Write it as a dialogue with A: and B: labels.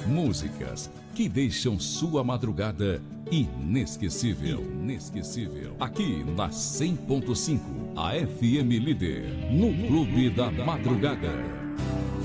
A: Músicas que deixam sua madrugada inesquecível. Inesquecível. Aqui na 100.5, a FM Líder, no Clube da Madrugada.